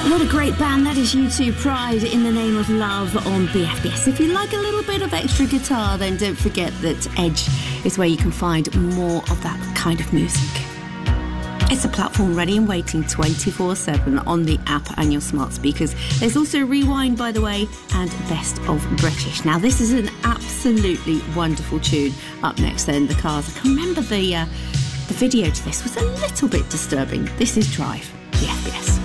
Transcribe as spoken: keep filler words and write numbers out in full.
What a great band. That is U two Pride in the Name of Love on B F B S. If you like a little bit of extra guitar, then don't forget that Edge is where you can find more of that kind of music. It's a platform ready and waiting twenty-four seven on the app and your smart speakers. There's also Rewind, by the way, and Best of British. Now, this is an absolutely wonderful tune. Up next, then, The Cars. I can remember the, uh, the video to this was a little bit disturbing. This is Drive, B F B S.